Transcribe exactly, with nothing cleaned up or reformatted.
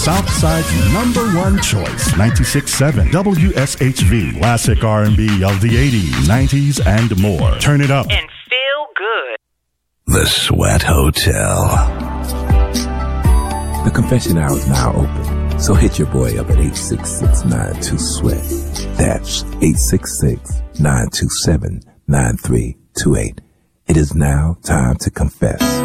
Southside's number one choice, ninety-six point seven W S H V. Classic R and B of the eighties, nineties, and more. Turn it up and feel good. The Sweat Hotel. The confession hour is now open, so hit your boy up at eight six six, nine two, sweat. That's eight six six, nine two seven, nine three two eight. It is now time to confess.